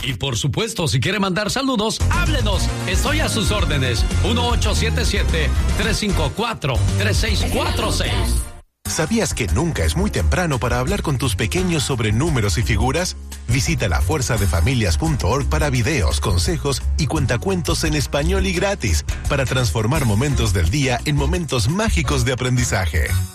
Y por supuesto, si quiere mandar saludos, háblenos. Estoy a sus órdenes. 1877-354-3646. ¿Sabías que nunca es muy temprano para hablar con tus pequeños sobre números y figuras? Visita lafuerzadefamilias.org para videos, consejos y cuentacuentos en español y gratis para transformar momentos del día en momentos mágicos de aprendizaje.